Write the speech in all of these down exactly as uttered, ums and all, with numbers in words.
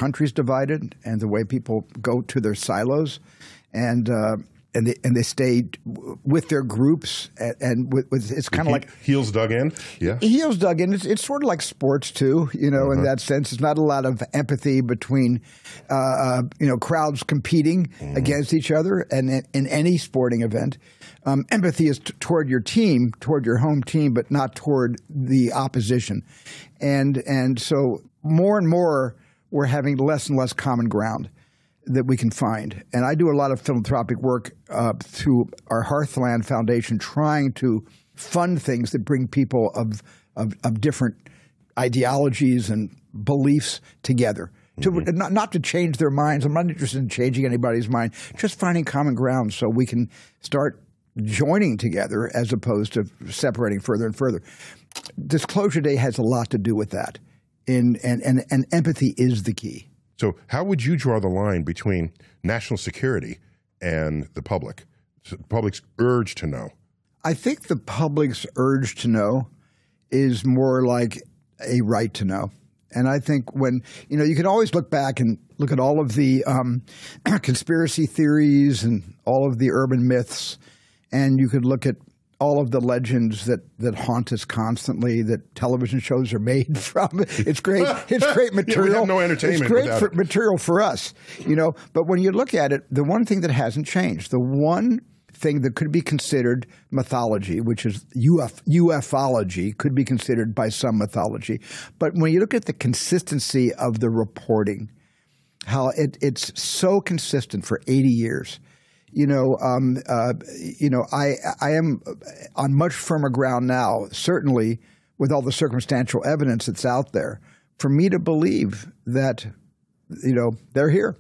country's divided and the way people go to their silos, and uh, and they and they stay with their groups, and, and with, with it's kind of like heels dug in. Yeah, heels dug in. It's, it's sort of like sports too, you know, uh-huh. in that sense. It's not a lot of empathy between uh, uh, you know crowds competing mm-hmm. against each other, and in, in any sporting event. Um, empathy is t- toward your team, toward your home team, but not toward the opposition. And and so more and more we're having less and less common ground that we can find. And I do a lot of philanthropic work uh, through our Hearthland Foundation, trying to fund things that bring people of of, of different ideologies and beliefs together. To, mm-hmm. not, not to change their minds. I'm not interested in changing anybody's mind, just finding common ground so we can start joining together as opposed to separating further and further. Disclosure Day has a lot to do with that, in, and, and, and empathy is the key. So how would you draw the line between national security and the public, so the public's urge to know? I think the public's urge to know is more like a right to know. And I think when, you know, you can always look back and look at all of the um, conspiracy theories and all of the urban myths, and you could look at all of the legends that, that haunt us constantly, that television shows are made from. It's great. It's great material. Yeah, we have no entertainment. It's great for, it. material for us, you know. But when you look at it, the one thing that hasn't changed, the one thing that could be considered mythology, which is Uf- ufology, could be considered by some mythology. But when you look at the consistency of the reporting, how it, it's so consistent for eighty years. You know, um, uh, you know, I I am on much firmer ground now, certainly with all the circumstantial evidence that's out there, for me to believe that, you know, they're here.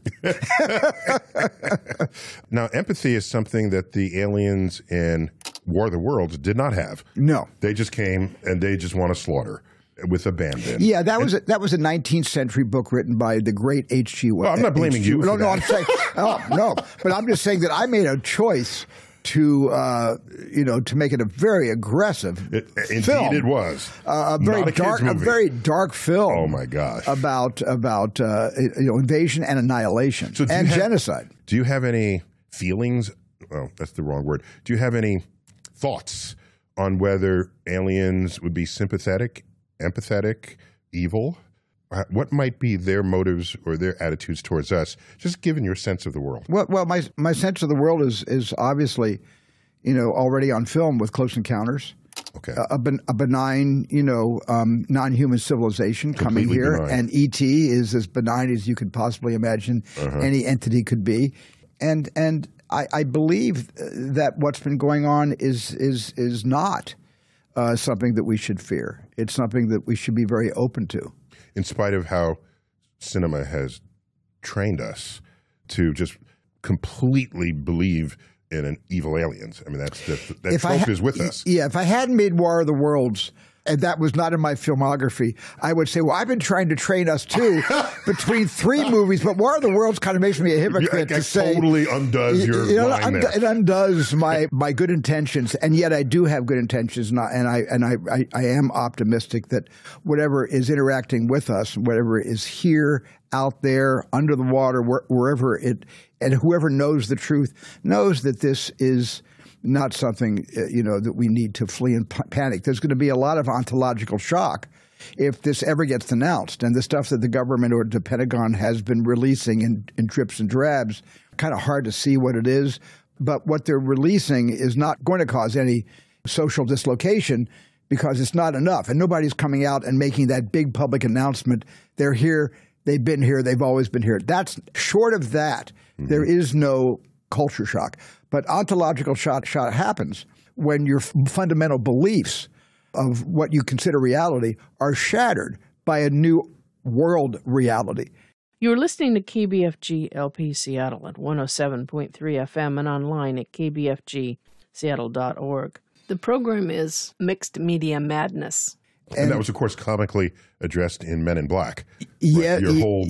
Now, empathy is something that the aliens in War of the Worlds did not have. No. They just came and they just want to slaughter with abandon. Yeah, that was a, that was a nineteenth century book written by the great H G Well, I'm not blaming H G you for No, no, that. I'm saying, oh, no. But I'm just saying that I made a choice to, uh, you know, to make it a very aggressive it, indeed film. it was. Uh, a very Not a dark, kid's a movie. very dark film. Oh my gosh! About about uh, you know invasion and annihilation so and have, genocide. Do you have any feelings? Oh, that's the wrong word. Do you have any thoughts on whether aliens would be sympathetic, empathetic, evil? What might be their motives or their attitudes towards us, just given your sense of the world? Well, well, my my sense of the world is is obviously, you know, already on film with Close Encounters. Okay. A, ben, a benign, you know, um, non-human civilization coming Completely here, benign. and E T is as benign as you could possibly imagine Uh-huh. any entity could be, and and I, I believe that what's been going on is is is not uh, something that we should fear. It's something that we should be very open to. In spite of how cinema has trained us to just completely believe in an evil aliens. I mean, that's the, that If I trope ha- is with us. Yeah, if I hadn't made War of the Worlds, and that was not in my filmography, I would say, well, I've been trying to train us too between three movies, but War of the Worlds kind of makes me a hypocrite Yeah, to say. totally undoes your you know, line und- there. It undoes my, my good intentions, and yet I do have good intentions, and I and I and I, I, I am optimistic that whatever is interacting with us, whatever is here, out there, under the water, where, wherever it, and whoever knows the truth knows that this is not something, uh, you know, that we need to flee and p- panic. There's going to be a lot of ontological shock if this ever gets announced. And the stuff that the government or the Pentagon has been releasing in, in drips and drabs, kind of hard to see what it is. But what they're releasing is not going to cause any social dislocation because it's not enough. And nobody's coming out and making that big public announcement. They're here. They've been here. They've always been here. That's short of that. Mm-hmm. There is no culture shock. But ontological shock, shock happens when your f- fundamental beliefs of what you consider reality are shattered by a new world reality. You're listening to K B F G L P Seattle at one oh seven point three F M and online at k b f g seattle dot org. The program is Mixed Media Madness. And, and that was, of course, comically addressed in Men in Black. Yeah, right? Your y- whole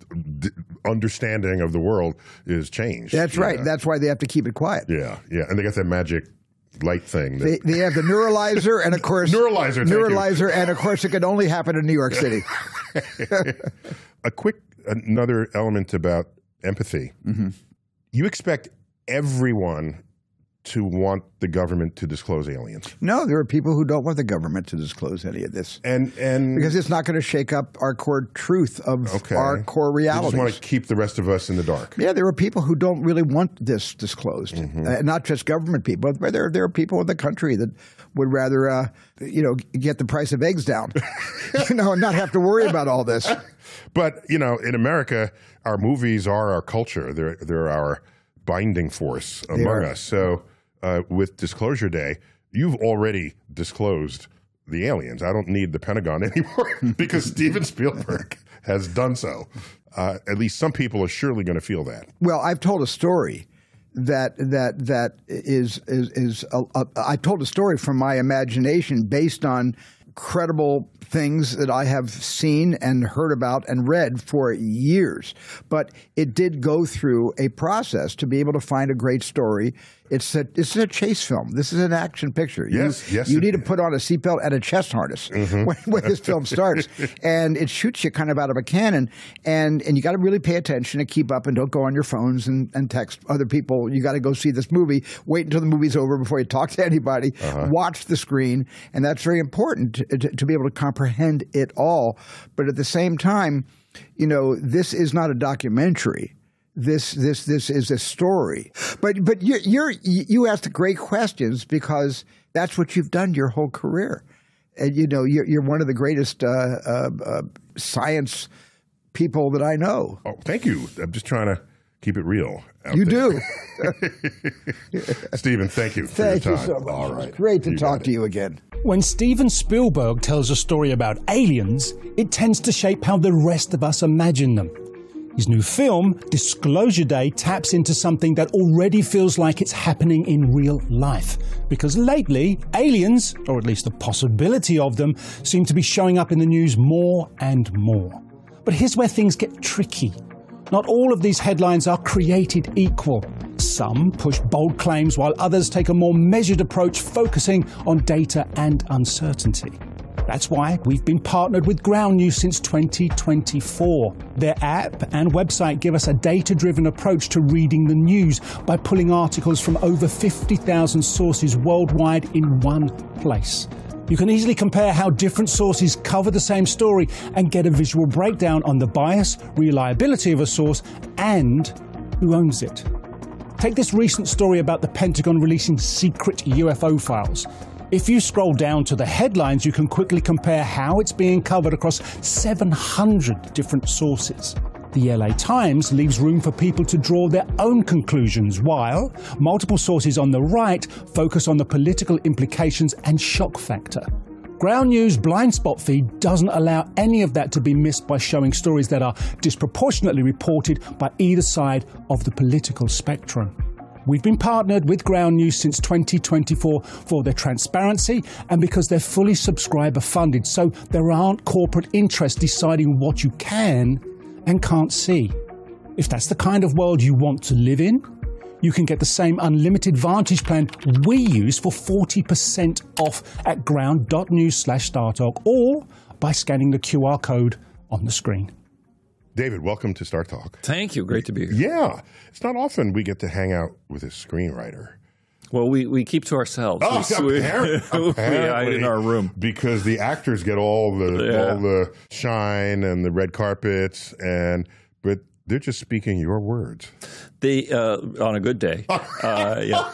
d- understanding of the world is changed. That's yeah. right. That's why they have to keep it quiet. Yeah, yeah. And they got that magic light thing. That They, they have the neuralizer, and of course, Neuralizer, thank you. neuralizer, and of course, it can only happen in New York City. A quick another element about empathy. Mm-hmm. You expect everyone to want the government to disclose aliens. No, there are people who don't want the government to disclose any of this. And and because it's not going to shake up our core truth of okay. our core realities. They just want to keep the rest of us in the dark. Yeah, there are people who don't really want this disclosed. Mm-hmm. Uh, not just government people, but there, there are people in the country that would rather, uh, you know, get the price of eggs down, you know, and not have to worry about all this. But, you know, in America, our movies are our culture. They're, they're our binding force among us. So uh, with Disclosure Day, you've already disclosed the aliens. I don't need the Pentagon anymore because Steven Spielberg has done so. Uh, at least some people are surely going to feel that. Well, I've told a story that that that is is is a, a, I told a story from my imagination based on credible things that I have seen and heard about and read for years. But it did go through a process to be able to find a great story. It's a, it's a chase film. This is an action picture. Yes, you, yes. You need to put on a seatbelt and a chest harness mm-hmm. when, when this film starts. And it shoots you kind of out of a cannon. And, and you got to really pay attention and keep up and don't go on your phones and, and text other people. You got to go see this movie. Wait until the movie's over before you talk to anybody. Uh-huh. Watch the screen. And that's very important to, to, to be able to comprehend it all. But at the same time, you know, this is not a documentary. This this this is a story, but but you're, you're you asked great questions because that's what you've done your whole career, and you know you're you're one of the greatest uh, uh, uh, science people that I know. Oh, thank you. I'm just trying to keep it real. You there. do, Stephen. Thank you. For thank your you time. so much. All right, it's great to you talk to you again. When Steven Spielberg tells a story about aliens, it tends to shape how the rest of us imagine them. His new film, Disclosure Day, taps into something that already feels like it's happening in real life. Because lately, aliens, or at least the possibility of them, seem to be showing up in the news more and more. But here's where things get tricky. Not all of these headlines are created equal. Some push bold claims while others take a more measured approach focusing on data and uncertainty. That's why we've been partnered with Ground News since twenty twenty-four. Their app and website give us a data-driven approach to reading the news by pulling articles from over fifty thousand sources worldwide in one place. You can easily compare how different sources cover the same story and get a visual breakdown on the bias, reliability of a source, and who owns it. Take this recent story about the Pentagon releasing secret U F O files. If you scroll down to the headlines, you can quickly compare how it's being covered across seven hundred different sources. The L A Times leaves room for people to draw their own conclusions, while multiple sources on the right focus on the political implications and shock factor. Ground News' blind spot feed doesn't allow any of that to be missed by showing stories that are disproportionately reported by either side of the political spectrum. We've been partnered with Ground News since twenty twenty-four for their transparency and because they're fully subscriber funded, so there aren't corporate interests deciding what you can and can't see. If that's the kind of world you want to live in, you can get the same unlimited Vantage plan we use for forty percent off at ground.news slash StarTalk or by scanning the Q R code on the screen. David, welcome to Star Talk. Thank you. Great to be here. Yeah. It's not often we get to hang out with a screenwriter. Well, we, we keep to ourselves. Oh, we, apparently, we hide in our room. Because the actors get all the Yeah. all the shine and the red carpets, and but they're just speaking your words. They, uh, on a good day. Uh, yeah.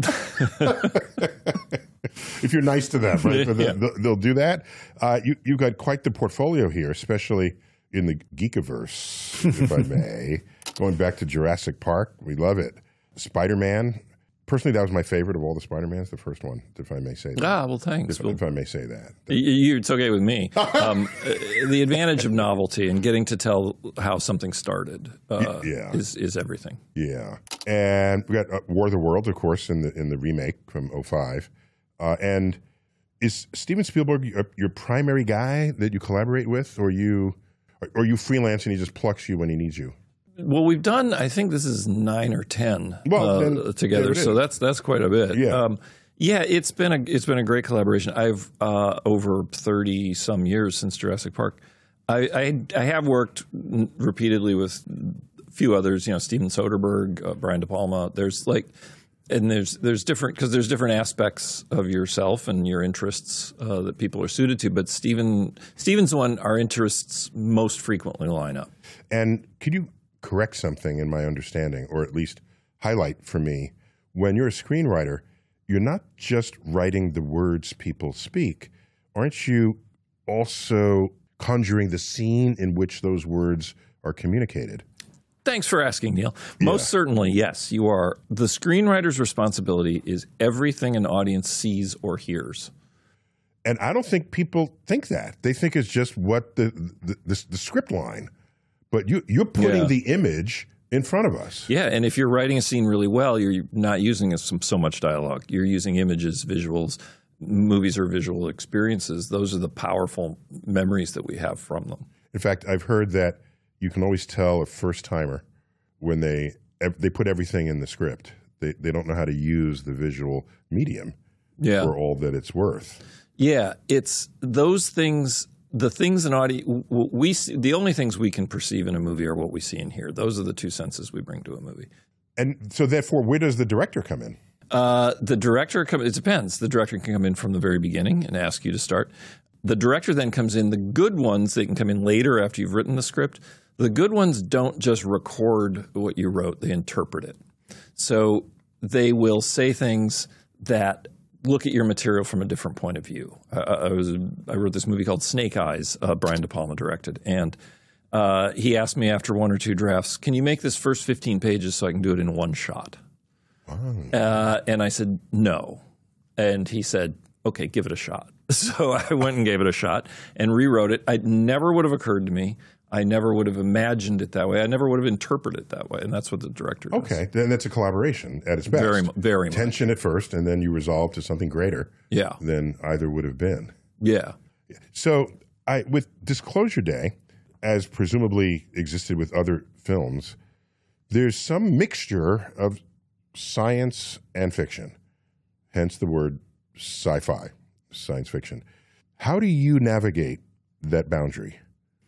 If you're nice to them, right? Yeah. They'll, they'll do that. Uh, you, you've got quite the portfolio here, especially in the Geekiverse, if I may. Going back to Jurassic Park, we love it. Spider-Man. Personally, that was my favorite of all the Spider-Mans, the first one, if I may say that. Ah, well, thanks. If, Well, if I may say that. y- y- it's okay with me. Um, uh, the advantage of novelty and getting to tell how something started uh, Yeah. is, is everything. Yeah. And we got uh, War of the Worlds, of course, in the in the remake from oh five. Uh, and is Steven Spielberg your, your primary guy that you collaborate with, or you or, or you freelance and he just plucks you when he needs you? Well, we've done, I think this is nine or ten Well, uh, then there together, it so is. that's that's quite a bit. Yeah. Um, yeah, it's been a, it's been a great collaboration. I've, uh, over thirty some years since Jurassic Park, I, I, I have worked repeatedly with a few others, you know, Steven Soderbergh, uh, Brian De Palma. There's like, and there's there's different, because there's different aspects of yourself and your interests uh, that people are suited to. But Steven, Steven's one, our interests most frequently line up. And could you correct something in my understanding, or at least highlight for me, when you're a screenwriter, you're not just writing the words people speak. Aren't you also conjuring the scene in which those words are communicated? Thanks for asking, Neil. Most yeah. certainly, yes, you are. The screenwriter's responsibility is everything an audience sees or hears. And I don't think people think that. They think it's just what the the, the, the script line. But you, you're putting yeah. the image in front of us. Yeah, and if you're writing a scene really well, you're not using so, so much dialogue. You're using images, visuals. Movies are visual experiences. Those are the powerful memories that we have from them. In fact, I've heard that you can always tell a first-timer when they they put everything in the script. They they don't know how to use the visual medium yeah. for all that it's worth. Yeah, it's those things. The things in audio we see, the only things we can perceive in a movie are what we see and hear. Those are the two senses we bring to a movie. And so, therefore, where does the director come in? Uh, the director, come, it depends. The director can come in from the very beginning and ask you to start. The director then comes in. The good ones, they can come in later after you've written the script. The good ones don't just record what you wrote, they interpret it. So they will say things that look at your material from a different point of view. Uh, I, was, I wrote this movie called Snake Eyes, uh, Brian De Palma directed, and uh, he asked me after one or two drafts, can you make this first fifteen pages so I can do it in one shot? Oh. Uh, and I said, no. And he said, okay, give it a shot. So I went and gave it a shot and rewrote it. It never would have occurred to me. I never would have imagined it that way. I never would have interpreted it that way. And that's what the director does. Okay. Then that's a collaboration at its best. Very, very much. Tension at first, and then you resolve to something greater yeah. than either would have been. Yeah. So I, with Disclosure Day, as presumably existed with other films, there's some mixture of science and fiction, hence the word sci-fi, science fiction. How do you navigate that boundary?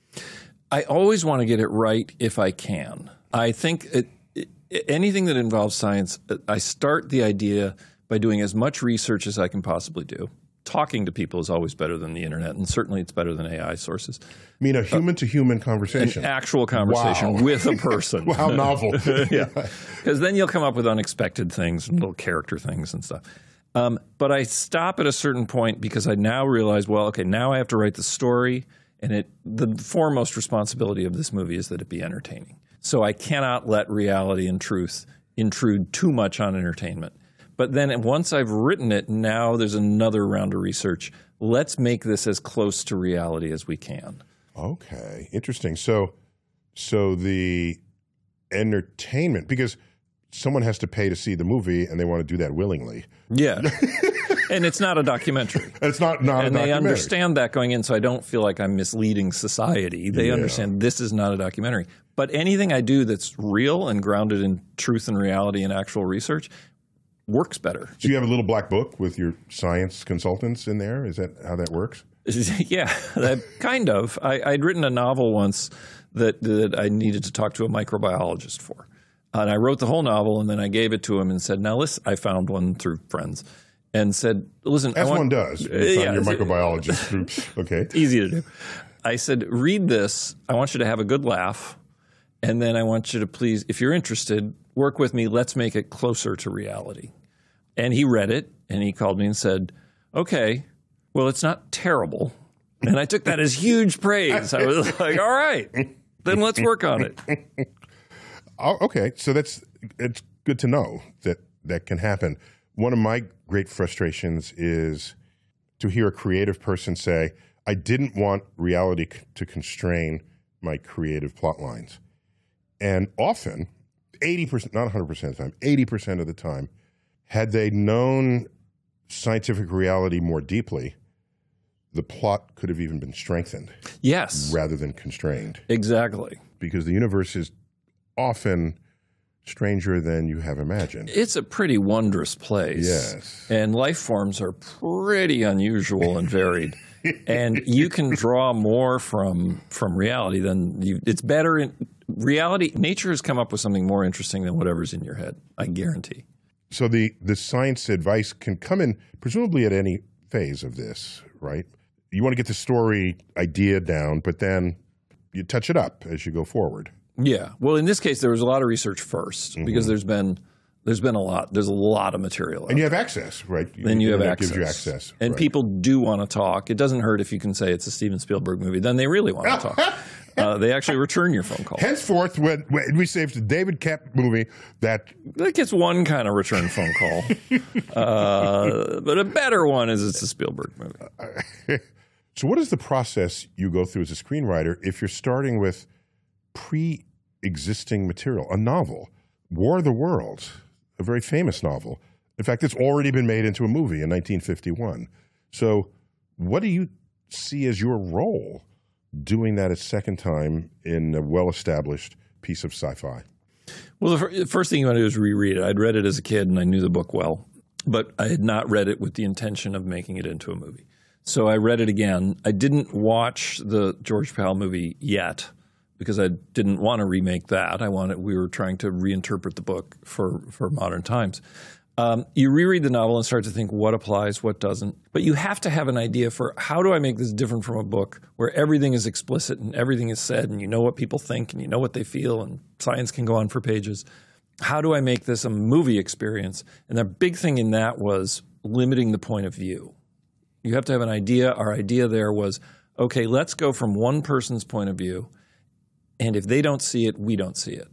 I always want to get it right if I can. I think it, it, anything that involves science, I start the idea by doing as much research as I can possibly do. Talking to people is always better than the internet, and certainly it's better than A I sources. I mean a human-to-human conversation. An actual conversation wow. with a person. Wow, novel. Yeah, because then you'll come up with unexpected things and little character things and stuff. Um, but I stop at a certain point because I now realize, well, okay, now I have to write the story, and it the foremost responsibility of this movie is that it be entertaining. So I cannot let reality and truth intrude too much on entertainment. But then once I've written it, now there's another round of research. Let's make this as close to reality as we can. Okay, interesting. So, so the entertainment, because someone has to pay to see the movie, and they want to do that willingly. Yeah, and it's not a documentary. It's not not and a documentary. And they understand that going in, so I don't feel like I'm misleading society. They yeah. understand this is not a documentary. But anything I do that's real and grounded in truth and reality and actual research works better. So you have a little black book with your science consultants in there? Is that how that works? Yeah, that, kind of. I, I'd written a novel once that, that I needed to talk to a microbiologist for. And I wrote the whole novel, and then I gave it to him and said, now listen, I found one through friends, and said, listen. As I want, one does. You uh, yeah, your microbiologist through, okay. Easy to do. I said, read this. I want you to have a good laugh, and then I want you to please, if you're interested, work with me. Let's make it closer to reality. And he read it, and he called me and said, okay, well, it's not terrible. And I took that as huge praise. I was like, all right, then let's work on it. Oh, okay, so that's it's good to know that that can happen. One of my great frustrations is to hear a creative person say, I didn't want reality c- to constrain my creative plot lines. And often, eighty percent, not one hundred percent of the time, eighty percent of the time, had they known scientific reality more deeply, the plot could have even been strengthened. Yes. Rather than constrained. Exactly. Because the universe is often stranger than you have imagined. It's a pretty wondrous place. Yes. And life forms are pretty unusual and varied. And you can draw more from from reality than you. It's better in reality. Nature has come up with something more interesting than whatever's in your head, I guarantee. So the, the science advice can come in presumably at any phase of this, right? You want to get the story idea down, but then you touch it up as you go forward. Yeah. Well, in this case, there was a lot of research first Mm-hmm. because there's been there's been a lot. There's a lot of material. out And you have access, right? Then you have that access. gives you access. And right. people do want to talk. It doesn't hurt if you can say it's a Steven Spielberg movie. Then they really want to talk. Uh, they actually return your phone call. Henceforth, when, when we say it's a David Koepp movie, that That gets one kind of return phone call. uh, but a better one is it's a Spielberg movie. So what is the process you go through as a screenwriter if you're starting with pre-existing material, a novel, War of the Worlds, a very famous novel. In fact, it's already been made into a movie in nineteen fifty-one. So what do you see as your role doing that a second time in a well-established piece of sci-fi? Well, the, fir- the first thing you want to do is reread it. I'd read it as a kid and I knew the book well, but I had not read it with the intention of making it into a movie. So I read it again. I didn't watch the George Pal movie yet because I didn't want to remake that. I wanted we were trying to reinterpret the book for, for modern times. Um, you reread the novel and start to think what applies, what doesn't. But you have to have an idea for how do I make this different from a book where everything is explicit and everything is said and you know what people think and you know what they feel and science can go on for pages. How do I make this a movie experience? And the big thing in that was limiting the point of view. You have to have an idea. Our idea there was, okay, let's go from one person's point of view, and if they don't see it, we don't see it.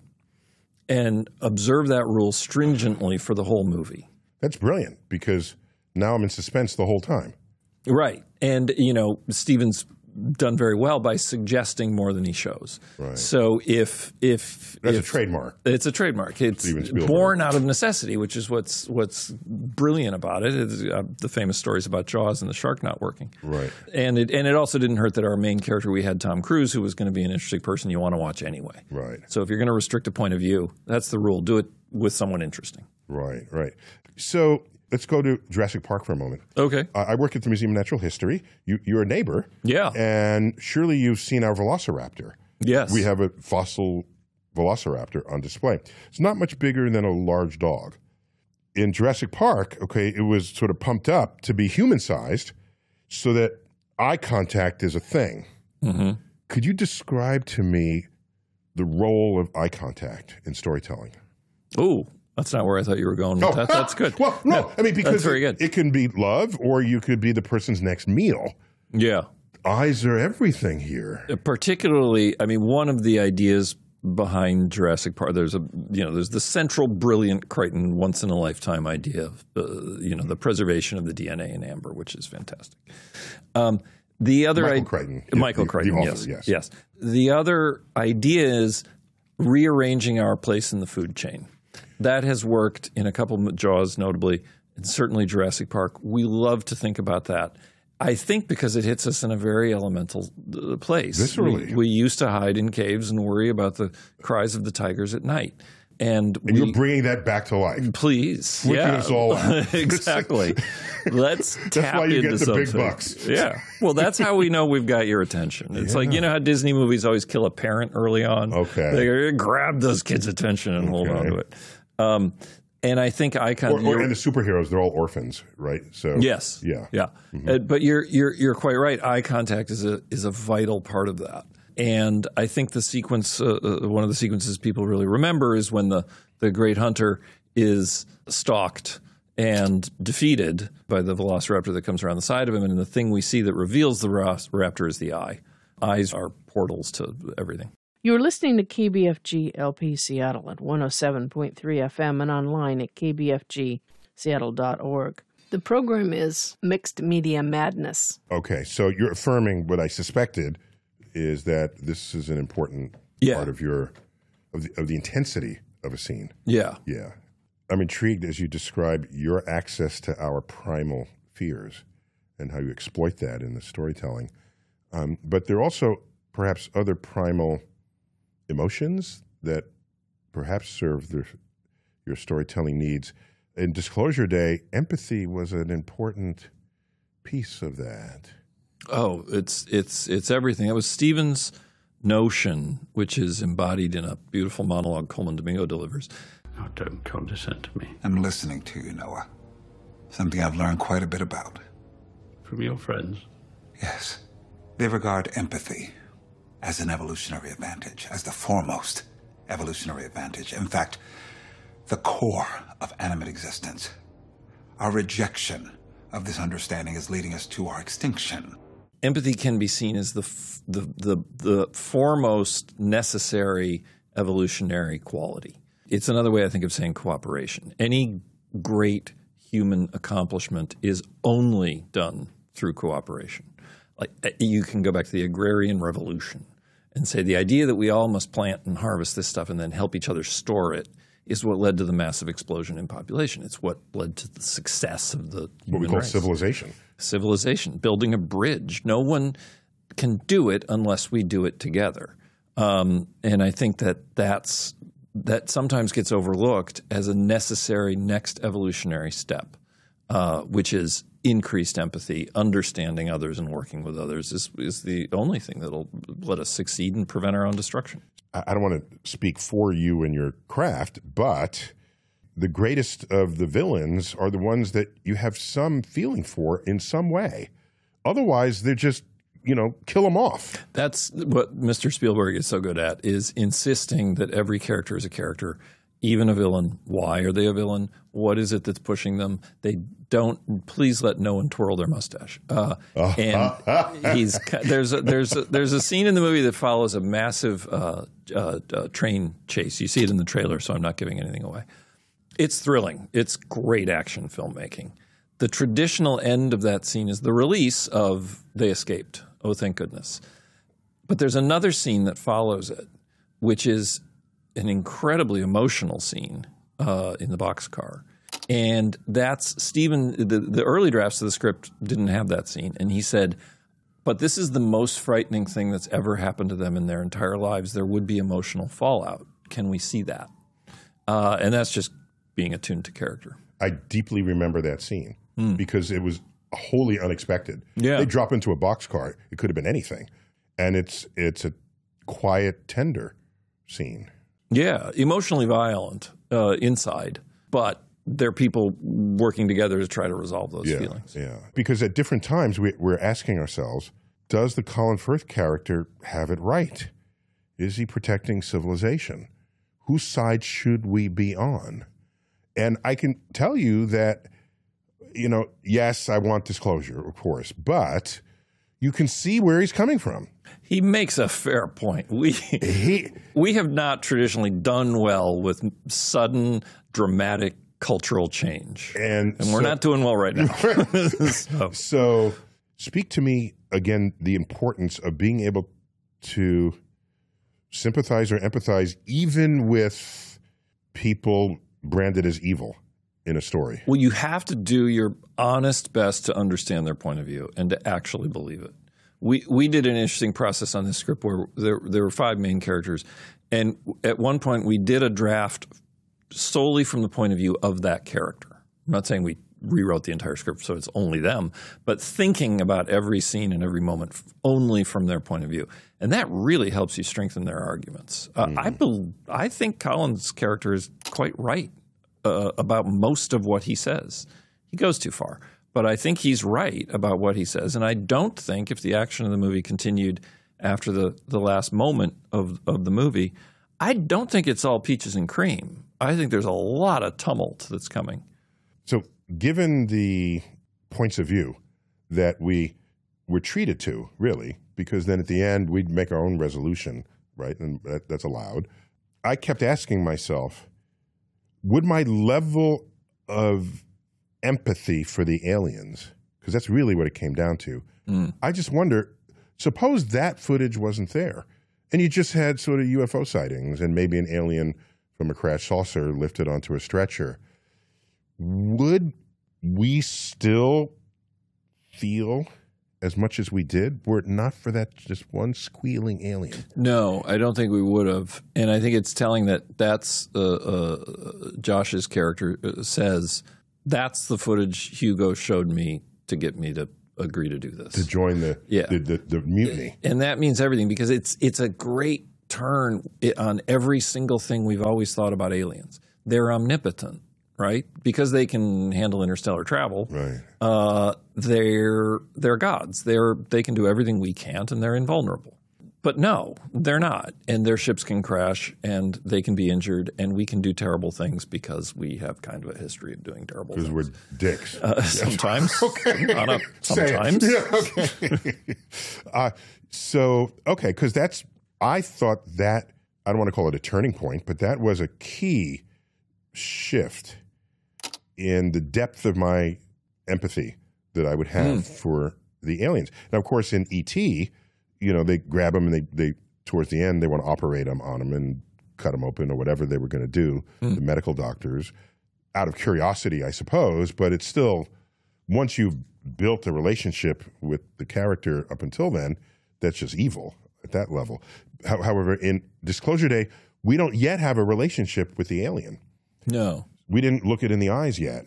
And observe that rule stringently for the whole movie. That's brilliant because now I'm in suspense the whole time. Right. And, you know, Steven's done very well by suggesting more than he shows. Right. So if if That's if, a trademark. It's a trademark. It's Steven Spielberg. born out of necessity, which is what's what's brilliant about it. It's, uh, the famous stories about Jaws and the shark not working. Right. And it and it also didn't hurt that our main character, we had Tom Cruise, who was going to be an interesting person you want to watch anyway. Right. So if you're going to restrict a point of view, that's the rule. Do it with someone interesting. Right, right. So let's go to Jurassic Park for a moment. Okay. Uh, I work at the Museum of Natural History. You, you're a neighbor. Yeah. And surely you've seen our Velociraptor. Yes. We have a fossil Velociraptor on display. It's not much bigger than a large dog. In Jurassic Park, okay, it was sort of pumped up to be human-sized so that eye contact is a thing. Mm-hmm. Could you describe to me the role of eye contact in storytelling? Ooh. That's not where I thought you were going with Oh, that. That's good. Well, no, Yeah, I mean, because that's very it, good. it can be love or you could be the person's next meal. Yeah. Eyes are everything here. Particularly, I mean, one of the ideas behind Jurassic Park, there's a, you know, there's the central brilliant Crichton once in a lifetime idea of, uh, you know, the preservation of the D N A in amber, which is fantastic. Um, the other Michael I- Crichton. Michael The- the Crichton, author, yes, yes. yes. The other idea is rearranging our place in the food chain. That has worked in a couple of Jaws, notably, and certainly Jurassic Park. We love to think about that. I think because it hits us in a very elemental uh, place. Viscerally. We, we used to hide in caves and worry about the cries of the tigers at night. And, And we, you're bringing that back to life. please, Freaking yeah, us all out. exactly. Let's tap why you into get the big something. bucks. Yeah, well, that's how we know we've got your attention. It's like, you know how Disney movies always kill a parent early on. Okay. They grab those kids' attention and hold Okay. on to it. Um, and I think icon. Or, or, and the superheroes, they're all orphans, right? So Yes. Yeah. Yeah. Uh, but you're you're you're quite right. Eye contact is a is a vital part of that. And I think the sequence, uh, uh, one of the sequences people really remember is when the the great hunter is stalked and defeated by the velociraptor that comes around the side of him. And the thing we see that reveals the raptor is the eye. Eyes are portals to everything. You're listening to K B F G L P Seattle at one oh seven point three F M and online at k b f g seattle dot org. The program is Mixed Media Madness. Okay, so you're affirming what I suspected is that this is an important Yeah. part of your of the, of the intensity of a scene. Yeah. Yeah. I'm intrigued as you describe your access to our primal fears and how you exploit that in the storytelling. Um, but there are also perhaps other primal emotions that perhaps serve the, your storytelling needs. In Disclosure Day, empathy was an important piece of that. Oh, it's it's it's everything. It was Stephen's notion, which is embodied in a beautiful monologue Coleman Domingo delivers. Oh, don't condescend to me. I'm listening to you, Noah. Something I've learned quite a bit about. From your friends? Yes. They regard empathy as an evolutionary advantage, as the foremost evolutionary advantage. In fact, the core of animate existence. Our rejection of this understanding is leading us to our extinction. Empathy can be seen as the f- the, the the foremost necessary evolutionary quality. It's another way, I think, of saying cooperation. Any great human accomplishment is only done through cooperation. Like, you can go back to the agrarian revolution and say the idea that we all must plant and harvest this stuff and then help each other store it is what led to the massive explosion in population. It's what led to the success of the human What we call race. civilization. Civilization, building a bridge. No one can do it unless we do it together. Um, and I think that that's, that sometimes gets overlooked as a necessary next evolutionary step, uh, which is increased empathy, understanding others and working with others is, is the only thing that will let us succeed and prevent our own destruction. I don't want to speak for you and your craft, but the greatest of the villains are the ones that you have some feeling for in some way. Otherwise, they're just, you know, kill them off. That's what Mister Spielberg is so good at, is insisting that every character is a character, even a villain. Why are they a villain? What is it that's pushing them? They don't. Please let no one twirl their mustache. Uh, and he's there's a, there's a, there's a scene in the movie that follows a massive uh, uh, uh, train chase. You see it in the trailer, so I'm not giving anything away. It's thrilling. It's great action filmmaking. The traditional end of that scene is the release of "They escaped." Oh, thank goodness! But there's another scene that follows it, which is an incredibly emotional scene uh, in the boxcar. And that's Stephen, the, the early drafts of the script didn't have that scene. And he said, but this is the most frightening thing that's ever happened to them in their entire lives. There would be emotional fallout. Can we see that? Uh, and that's just being attuned to character. I deeply remember that scene mm. because it was wholly unexpected. Yeah. They drop into a boxcar. It could have been anything. And it's it's a quiet, tender scene. Yeah, emotionally violent uh, inside, but they're people working together to try to resolve those yeah, feelings. Yeah, because at different times we, we're asking ourselves, does the Colin Firth character have it right? Is he protecting civilization? Whose side should we be on? And I can tell you that, you know, yes, I want disclosure, of course, but you can see where he's coming from. He makes a fair point. We he, we have not traditionally done well with sudden, dramatic cultural change. And, and we're so, not doing well right now. so. so speak to me, again, the importance of being able to sympathize or empathize even with people branded as evil in a story. Well, you have to do your honest best to understand their point of view and to actually believe it. We we did an interesting process on this script where there there were five main characters, and at one point we did a draft solely from the point of view of that character. I'm not saying we rewrote the entire script so it's only them, but thinking about every scene and every moment only from their point of view, and that really helps you strengthen their arguments. Uh, mm. I be, I think Colin's character is quite right uh, about most of what he says. He goes too far. But I think he's right about what he says. And I don't think if the action of the movie continued after the, the last moment of, of the movie, I don't think it's all peaches and cream. I think there's a lot of tumult that's coming. So given the points of view that we were treated to, really, because then at the end we'd make our own resolution, right? And that, that's allowed. I kept asking myself, would my level of empathy for the aliens, because that's really what it came down to. Mm. I just wonder, suppose that footage wasn't there and you just had sort of U F O sightings and maybe an alien from a crashed saucer lifted onto a stretcher. Would we still feel as much as we did were it not for that just one squealing alien. No, I don't think we would have. And I think it's telling that that's uh, uh, Josh's character says, that's the footage Hugo showed me to get me to agree to do this. To join the, yeah. the, the, the mutiny. And that means everything because it's it's a great turn on every single thing we've always thought about aliens. They're omnipotent. Right, because they can handle interstellar travel. Right, uh, they're they're gods. They're they can do everything we can't, and they're invulnerable. But no, they're not, and their ships can crash, and they can be injured, and we can do terrible things because we have kind of a history of doing terrible things. Because we're dicks. Uh, sometimes, okay. Not a, sometimes. Yeah, okay. uh, so okay, because that's I thought that I don't want to call it a turning point, but that was a key shift in the depth of my empathy that I would have mm. for the aliens. Now, of course, in E T, you know, they grab them and they, they towards the end, they want to operate them on them and cut them open or whatever they were going to do, mm. the medical doctors, out of curiosity, I suppose. But it's still, once you've built a relationship with the character up until then, that's just evil at that level. However, in Disclosure Day, we don't yet have a relationship with the alien. No. We didn't look it in the eyes yet.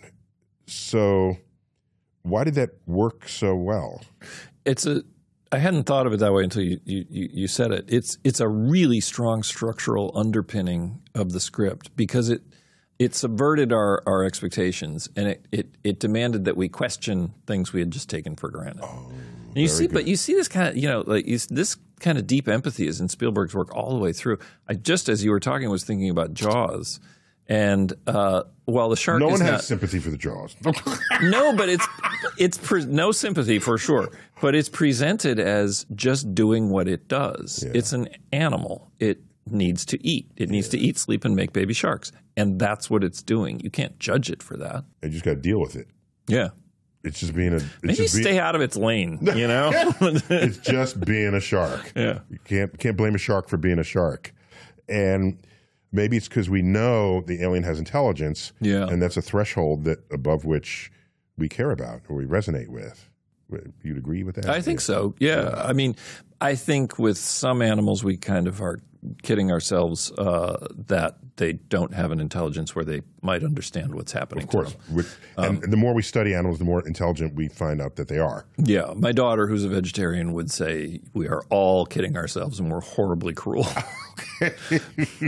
So why did that work so well? It's a I hadn't thought of it that way until you, you, you said it. It's it's a really strong structural underpinning of the script because it it subverted our, our expectations and it, it, it demanded that we question things we had just taken for granted. Oh, and you see, good. But you see this kind of you know like you, this kind of deep empathy is in Spielberg's work all the way through. I just as you were talking was thinking about Jaws. And uh, while the shark no is one has not, sympathy for the Jaws. No, but it's it's pre- no sympathy for sure. But it's presented as just doing what it does. Yeah. It's an animal. It needs to eat. It needs yeah. to eat, sleep, and make baby sharks. And that's what it's doing. You can't judge it for that. You just got to deal with it. Yeah. It's just being a. It's Maybe just stay being, out of its lane. You know. It's just being a shark. Yeah. You can't can't blame a shark for being a shark, and. Maybe it's because we know the alien has intelligence, yeah. and that's a threshold that above which we care about or we resonate with. You'd agree with that? I think yeah. so, yeah. yeah. I mean, I think with some animals we kind of are kidding ourselves uh, that they don't have an intelligence where they might understand what's happening Of course. to them. And um, the more we study animals, the more intelligent we find out that they are. Yeah. My daughter, who's a vegetarian, would say we are all kidding ourselves and we're horribly cruel. Okay.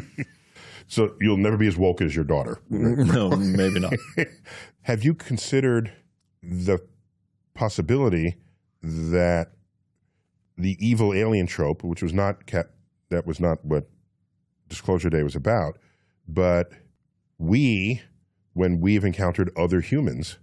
So you'll never be as woke as your daughter. Right? No, maybe not. Have you considered the possibility that the evil alien trope, which was not kept, that was not what Disclosure Day was about, but we, when we've encountered other humans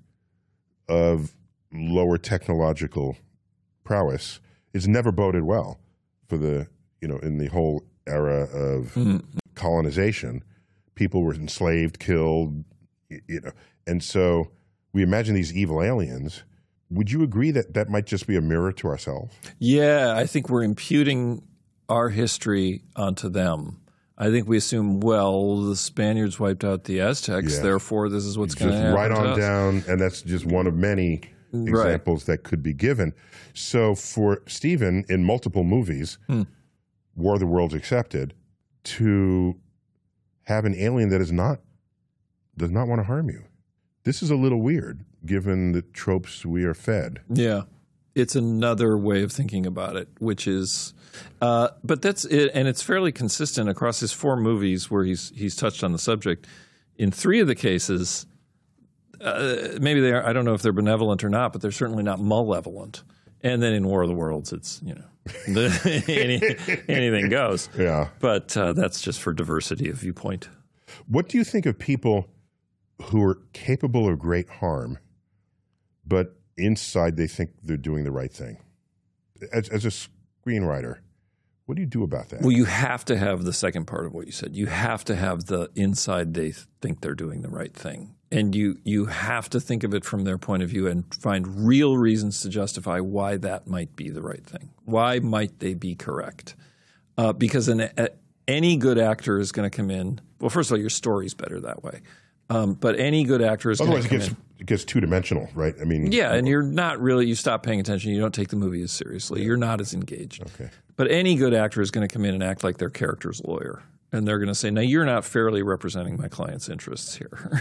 of lower technological prowess, it's never boded well for the, you know, in the whole era of mm. colonization. People were enslaved, killed, you know, and so we imagine these evil aliens. Would you agree that that might just be a mirror to ourselves? Yeah, I think we're imputing our history onto them. I think we assume, well, the Spaniards wiped out the Aztecs, yeah. therefore this is what's going to happen. Right on to us. down, and that's just one of many examples right. that could be given. So for Stephen, in multiple movies, hmm. War of the Worlds accepted, to have an alien that is not does not want to harm you. This is a little weird, given the tropes we are fed. Yeah. It's another way of thinking about it, which is, uh, but that's it, and it's fairly consistent across his four movies where he's he's touched on the subject. In three of the cases, uh, maybe they are, I don't know if they're benevolent or not, but they're certainly not malevolent. And then in War of the Worlds, it's, you know, any, anything goes. Yeah. But uh, that's just for diversity of viewpoint. What do you think of people who are capable of great harm, but inside they think they're doing the right thing? As, as a screenwriter, what do you do about that? Well, you have to have the second part of what you said. You have to have the inside they think they're doing the right thing. And you, you have to think of it from their point of view and find real reasons to justify why that might be the right thing. Why might they be correct? Uh, because an, a, any good actor is going to come in – well, first of all, your story's better that way. Um, but any good actor is Otherwise, it come gets in. it gets two dimensional, right? I mean, Yeah, and you're not really, you stop paying attention. You don't take the movie as seriously. You're not as engaged. Okay. But any good actor is going to come in and act like their character's lawyer. And they're going to say, now, you're not fairly representing my client's interests here.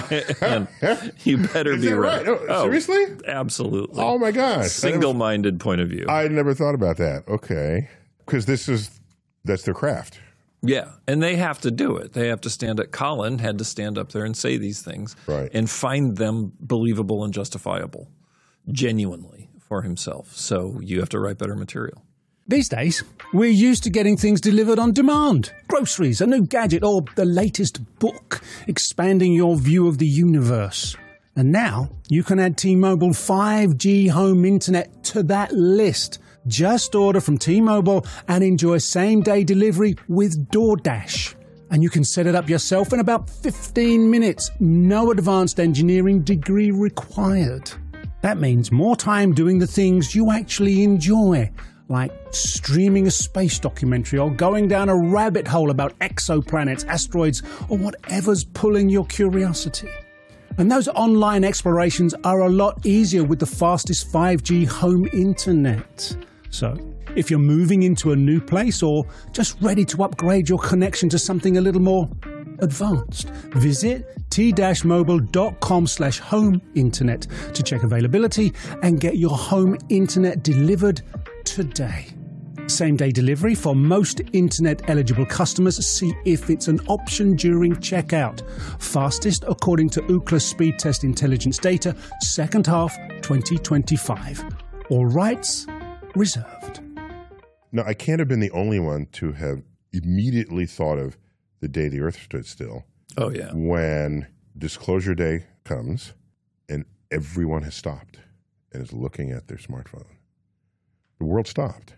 And you better Is be that right. right? Oh, seriously? Absolutely. Oh my gosh! Single-minded point of view. I never thought about that. Okay, because this is that's their craft. Yeah, and they have to do it. They have to stand up. Colin had to stand up there and say these things Right. and find them believable and justifiable, genuinely for himself. So you have to write better material. These days, we're used to getting things delivered on demand. Groceries, a new gadget, or the latest book, expanding your view of the universe. And now, you can add T-Mobile five G home internet to that list. Just order from T-Mobile and enjoy same-day delivery with DoorDash. And you can set it up yourself in about fifteen minutes. No advanced engineering degree required. That means more time doing the things you actually enjoy, like streaming a space documentary or going down a rabbit hole about exoplanets, asteroids, or whatever's pulling your curiosity. And those online explorations are a lot easier with the fastest five G home internet. So, if you're moving into a new place or just ready to upgrade your connection to something a little more advanced, visit t-mobile.com slash home internet to check availability and get your home internet delivered today. Same-day delivery for most internet-eligible customers. See if it's an option during checkout. Fastest according to Ookla Speed Test Intelligence data, second half twenty twenty-five. All rights reserved. No, I can't have been the only one to have immediately thought of the day the Earth stood still. Oh, yeah. When Disclosure Day comes and everyone has stopped and is looking at their smartphone. The world stopped.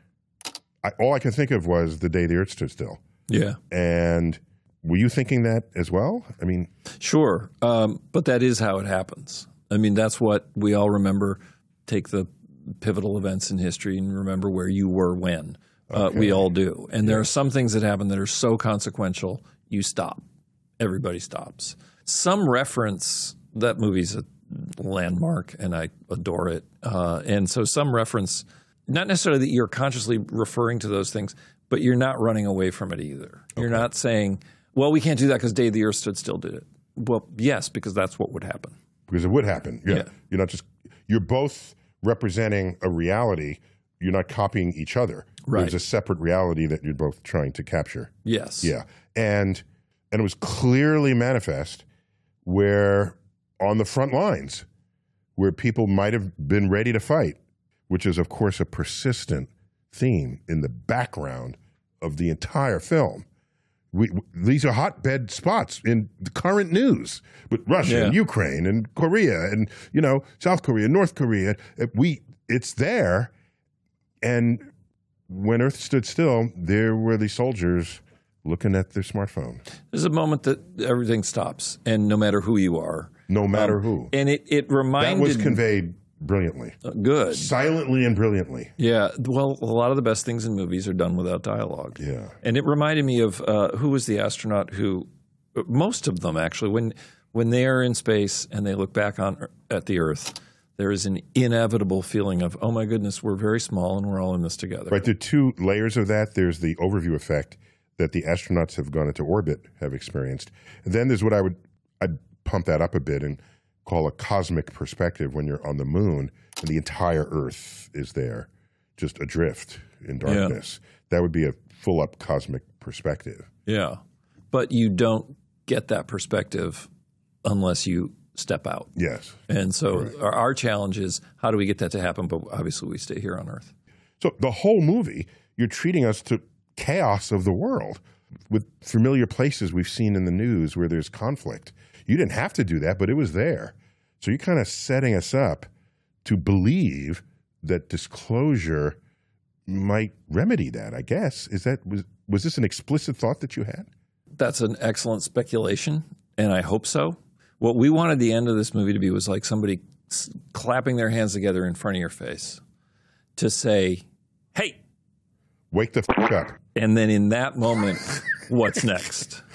I, all I could think of was the day the Earth stood still. Yeah. And were you thinking that as well? I mean, Sure. Um, but that is how it happens. I mean, that's what we all remember. Take the pivotal events in history and remember where you were when. Uh, Okay. We all do. And there are some things that happen that are so consequential, you stop. Everybody stops. Some reference, that movie's a landmark and I adore it. Uh, and so some reference, not necessarily that you're consciously referring to those things, but you're not running away from it either. You're not saying, well, we can't do that because Day the Earth Stood Still did it. Well, yes, because that's what would happen. because it would happen. Yeah. Yeah. You're not just, you're both representing a reality. You're not copying each other. Right. There's a separate reality that you're both trying to capture. Yes. Yeah. And and it was clearly manifest where on the front lines where people might have been ready to fight, which is of course a persistent theme in the background of the entire film. We, these are hotbed spots in the current news with Russia Yeah. and Ukraine and Korea and, you know, South Korea, North Korea. We, it's there. And when Earth stood still, there were these soldiers looking at their smartphones. There's a moment that everything stops, and no matter who you are. No matter Um, who. And it, it reminded That was conveyed brilliantly. Uh, good. Silently and brilliantly. Yeah. Well, a lot of the best things in movies are done without dialogue. Yeah. And it reminded me of uh, who was the astronaut who, most of them actually, when when they are in space and they look back on at the Earth, there is an inevitable feeling of, oh my goodness, we're very small and we're all in this together. Right. There are two layers of that. There's the overview effect that the astronauts have gone into orbit have experienced. And then there's what I would I'd pump that up a bit and call a cosmic perspective when you're on the moon and the entire Earth is there, just adrift in darkness. That would be a full up cosmic perspective. Yeah. But you don't get that perspective unless you step out. Yes. And so our, our challenge is, how do we get that to happen? But obviously we stay here on Earth. So the whole movie, you're treating us to chaos of the world with familiar places we've seen in the news where there's conflict. You didn't have to do that, but it was there. So you're kind of setting us up to believe that disclosure might remedy that, I guess. Is that was was this an explicit thought that you had? That's an excellent speculation, and I hope so. What we wanted the end of this movie to be was like somebody s- clapping their hands together in front of your face to say, hey, Wake the f- up. and then in that moment, what's next?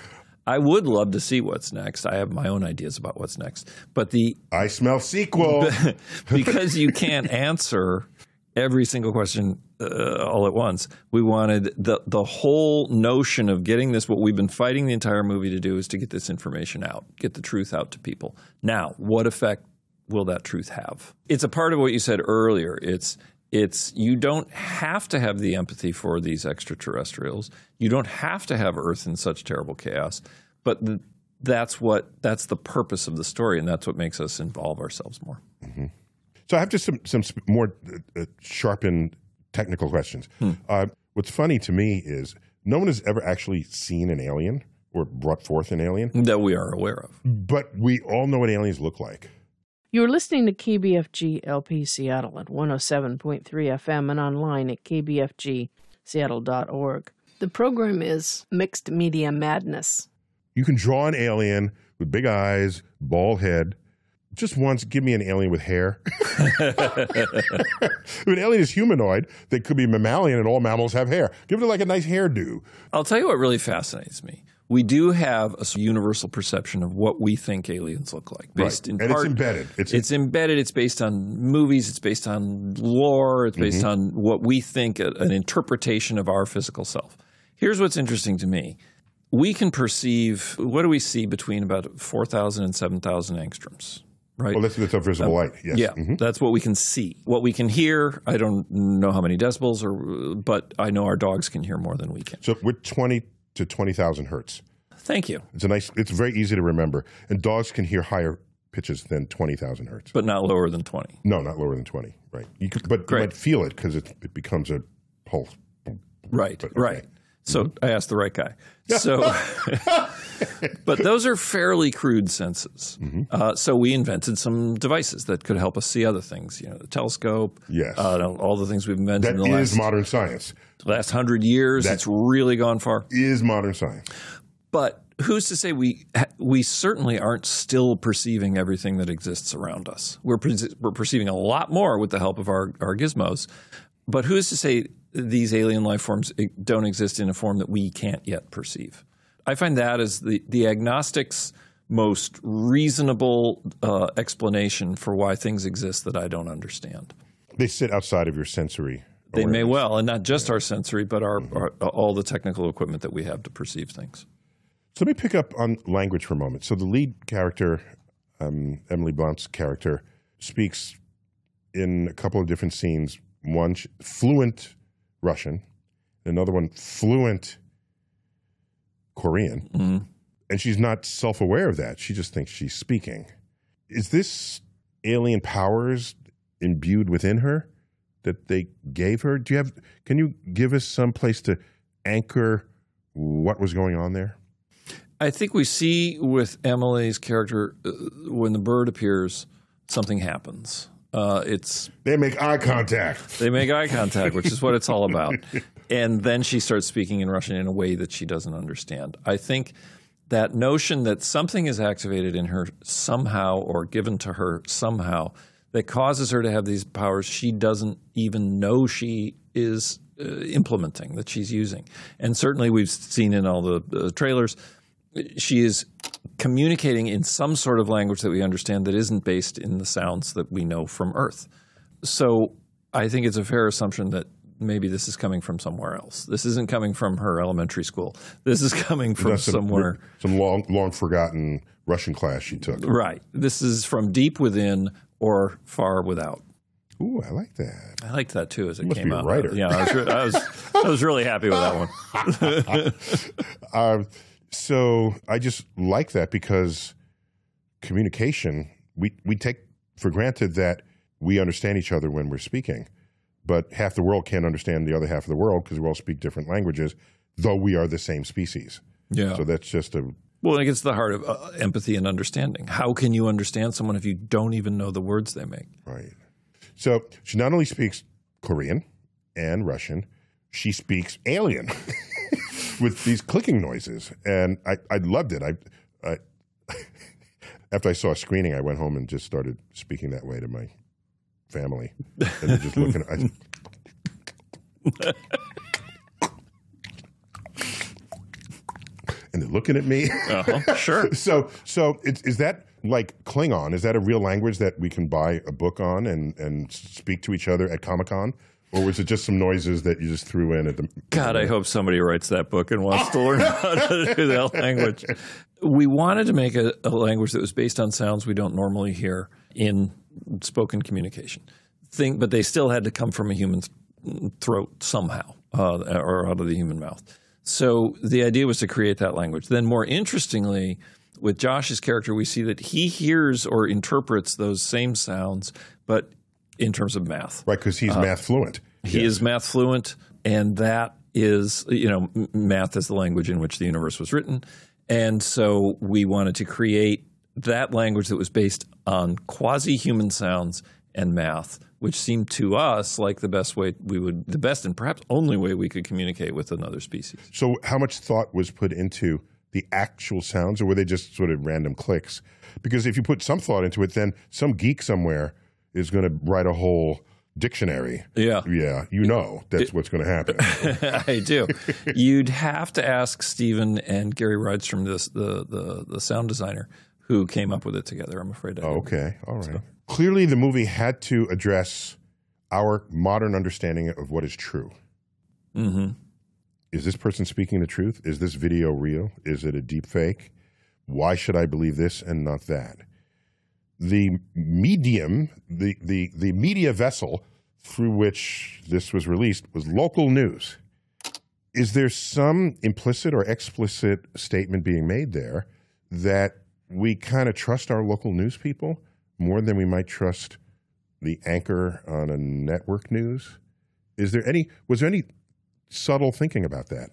I would love to see what's next. I have my own ideas about what's next. But the I smell sequel. because you can't answer every single question uh, all at once, we wanted the the whole notion of getting this, what we've been fighting the entire movie to do, is to get this information out, get the truth out to people. Now, what effect will that truth have? It's a part of what you said earlier. It's It's you don't have to have the empathy for these extraterrestrials. You don't have to have Earth in such terrible chaos. But the, that's what that's the purpose of the story, and that's what makes us involve ourselves more. Mm-hmm. So I have just some some more uh, sharpened technical questions. Hmm. Uh, what's funny to me is no one has ever actually seen an alien or brought forth an alien that we are aware of. But we all know what aliens look like. You're listening to K B F G L P Seattle at one oh seven point three F M and online at k b f g seattle dot org. The program is Mixed Media Madness. You can draw an alien with big eyes, bald head. Just once, give me an alien with hair. If an alien is humanoid, they could be mammalian, and all mammals have hair. Give it like a nice hairdo. I'll tell you what really fascinates me. We do have a universal perception of what we think aliens look like. Based right. in and part, it's embedded. It's, it's embedded. It's based on movies. It's based on lore. It's based mm-hmm. on what we think, a, an interpretation of our physical self. Here's what's interesting to me. We can perceive, what do we see between about four thousand and seven thousand angstroms? Right? Well, that's, that's a visible uh, light, yes. Yeah, mm-hmm. That's what we can see. What we can hear, I don't know how many decibels, or, but I know our dogs can hear more than we can. So we're twenty to twenty thousand hertz. Thank you. It's a nice. It's very easy to remember. And dogs can hear higher pitches than twenty thousand hertz. But not lower than twenty. No, not lower than twenty, right. You could, but Great. You might feel it because it, it becomes a pulse. Right, but, okay. right. So mm-hmm. I asked the right guy. So, but those are fairly crude senses. Mm-hmm. Uh, so we invented some devices that could help us see other things. You know, the telescope. Yes. Uh, all the things we've invented. That in the is last, modern science. Last hundred years, that it's really gone far. Is modern science. But who's to say we we certainly aren't still perceiving everything that exists around us? We're pre- we're perceiving a lot more with the help of our, our gizmos. But who's to say these alien life forms don't exist in a form that we can't yet perceive? I find that as the, the agnostic's most reasonable uh, explanation for why things exist that I don't understand. They sit outside of your sensory They awareness. may well, and not just our sensory, but our, mm-hmm. our all the technical equipment that we have to perceive things. So let me pick up on language for a moment. So the lead character, um, Emily Blunt's character, speaks in a couple of different scenes. One, fluent Russian. Another one, fluent Korean. Mm-hmm. And she's not self-aware of that. She just thinks she's speaking. Is this alien powers imbued within her that they gave her? Do you have? Can you give us some place to anchor what was going on there? I think we see with Emily's character, uh, when the bird appears, something happens. Uh, it's They make eye contact. They make eye contact, which is what it's all about. And then she starts speaking in Russian in a way that she doesn't understand. I think that notion that something is activated in her somehow or given to her somehow that causes her to have these powers she doesn't even know she is uh, implementing, that she's using. And certainly we've seen in all the uh, trailers, she is communicating in some sort of language that we understand that isn't based in the sounds that we know from Earth. So I think it's a fair assumption that maybe this is coming from somewhere else. This isn't coming from her elementary school. This is coming from some, somewhere. Some long, long forgotten Russian class she took. Right. This is from deep within or far without. Ooh, I like that. I liked that too as it you must came be a out. writer. Yeah, I was, re- I was, I was really happy with that one. um, so I just like that because communication, we, we take for granted that we understand each other when we're speaking. But half the world can't understand the other half of the world because we all speak different languages, though we are the same species. Yeah. So that's just a... Well, it gets to the heart of uh, empathy and understanding. How can you understand someone if you don't even know the words they make? Right. So she not only speaks Korean and Russian, she speaks alien with these clicking noises. And I, I loved it. I, I After I saw a screening, I went home and just started speaking that way to my family. And they're just looking at and they're looking at me. Uh-huh. Sure. so so it's, is that like Klingon? Is that a real language that we can buy a book on and, and speak to each other at Comic-Con? Or was it just some noises that you just threw in at the... God, I hope somebody writes that book and wants to learn how to do that language. We wanted to make a, a language that was based on sounds we don't normally hear in spoken communication. Thing, but they still had to come from a human throat somehow, uh, or out of the human mouth. So the idea was to create that language. Then more interestingly, with Josh's character, we see that he hears or interprets those same sounds, but in terms of math. Right, because he's uh, math fluent. He yes. is math fluent, and that is, you know, math is the language in which the universe was written. And so we wanted to create that language that was based on quasi-human sounds and math, which seemed to us like the best way we would, the best and perhaps only way we could communicate with another species. So how much thought was put into the actual sounds, or were they just sort of random clicks? Because if you put some thought into it, then some geek somewhere is going to write a whole dictionary. Yeah. Yeah. You know that's it, what's going to happen. I do. You'd have to ask Stephen and Gary Rydstrom, this, the, the, the sound designer, who came up with it together, I'm afraid. I oh, okay. All right. So. Clearly the movie had to address our modern understanding of what is true. Mm-hmm. Is this person speaking the truth? Is this video real? Is it a deep fake? Why should I believe this and not that? The medium, the, the, the media vessel through which this was released was local news. Is there some implicit or explicit statement being made there that we kind of trust our local news people more than we might trust the anchor on a network news? Is there any, was there any subtle thinking about that?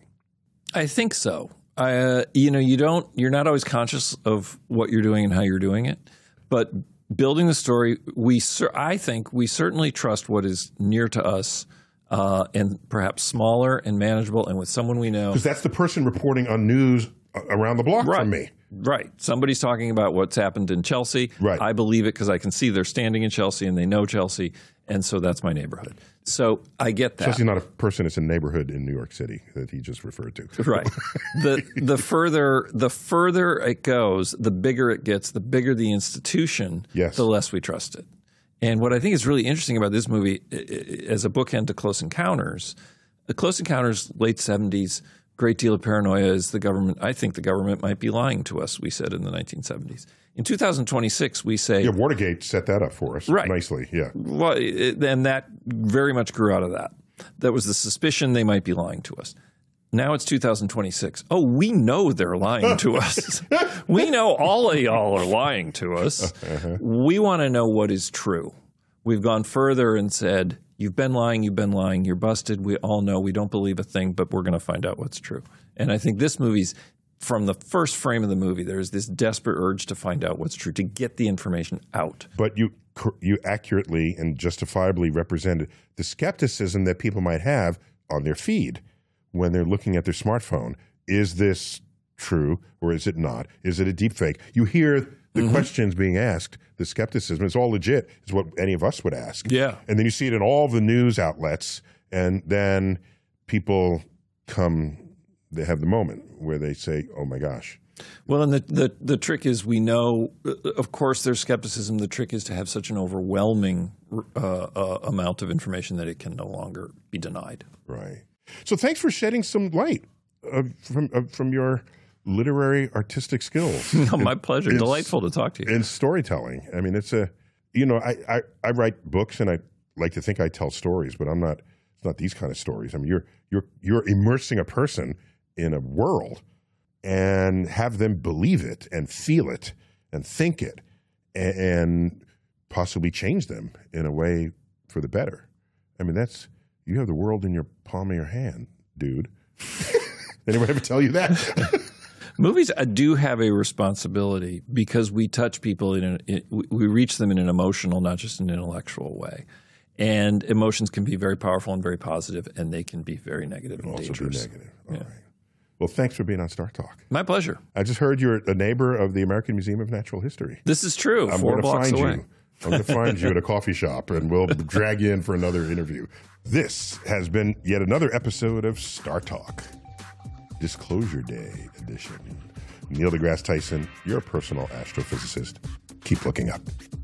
I think so. Uh, you know, you don't, you're not always conscious of what you're doing and how you're doing it. But building the story, we I think we certainly trust what is near to us uh, and perhaps smaller and manageable and with someone we know. Because that's the person reporting on news around the block right. from me. Right. Somebody's talking about what's happened in Chelsea. Right. I believe it because I can see they're standing in Chelsea and they know Chelsea, and so that's my neighborhood. So I get that. Chelsea's not a person; it's a neighborhood in New York City that he just referred to. Right. the the further the further it goes, the bigger it gets. The bigger the institution, yes. the less we trust it. And what I think is really interesting about this movie, as a bookend to Close Encounters, the Close Encounters, late seventies. Great deal of paranoia is the government. I think the government might be lying to us, we said in the nineteen seventies. In two thousand twenty-six, we say... Yeah, Watergate set that up for us right. nicely, yeah. Well, it, and that very much grew out of that. That was the suspicion they might be lying to us. Now it's two thousand twenty-six. Oh, we know they're lying to us. We know all of y'all are lying to us. Uh-huh. We want to know what is true. We've gone further and said... You've been lying, you've been lying, you're busted. We all know we don't believe a thing, but we're going to find out what's true. And I think this movie's, from the first frame of the movie, there's this desperate urge to find out what's true, to get the information out. But you you accurately and justifiably represented the skepticism that people might have on their feed when they're looking at their smartphone. Is this true or is it not? Is it a deep fake? You hear the mm-hmm. questions being asked, the skepticism, it's all legit, is what any of us would ask. Yeah. And then you see it in all the news outlets, and then people come, they have the moment where they say, oh my gosh. Well, and the, the, the trick is we know, of course there's skepticism, the trick is to have such an overwhelming uh, uh, amount of information that it can no longer be denied. Right. So thanks for shedding some light uh, from, uh, from your... literary artistic skills. No, my pleasure. It's, Delightful to talk to you. And storytelling. I mean, it's a, you know, I, I, I write books and I like to think I tell stories, but I'm not, it's not these kind of stories. I mean, you're, you're, you're immersing a person in a world and have them believe it and feel it and think it and, and possibly change them in a way for the better. I mean, that's, you have the world in your palm of your hand, dude. Anyone ever tell you that? Movies do have a responsibility because we touch people in, a, in we reach them in an emotional, not just an intellectual way. And emotions can be very powerful and very positive, and they can be very negative and also dangerous. Be negative. All yeah. right. Well, thanks for being on Star Talk. My pleasure. I just heard you're a neighbor of the American Museum of Natural History. This is true. I'm four blocks find away. You. I'm going to find you at a coffee shop, and we'll drag you in for another interview. This has been yet another episode of Star Talk. Disclosure Day edition. Neil deGrasse Tyson, your personal astrophysicist. Keep looking up.